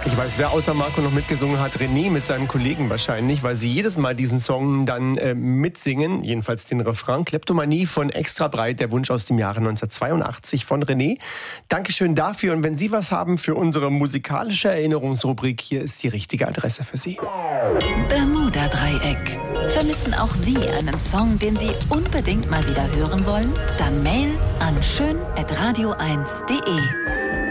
Ich weiß, wer außer Marco noch mitgesungen hat, René mit seinem Kollegen wahrscheinlich, weil sie jedes Mal diesen Song dann mitsingen, jedenfalls den Refrain. Kleptomanie von Extra Breit, der Wunsch aus dem Jahre 1982 von René. Dankeschön dafür, und wenn Sie was haben für unsere musikalische Erinnerungsrubrik, hier ist die richtige Adresse für Sie. Bermuda-Dreieck. Vermissen auch Sie einen Song, den Sie unbedingt mal wieder hören wollen? Dann Mail an schön@radio1.de.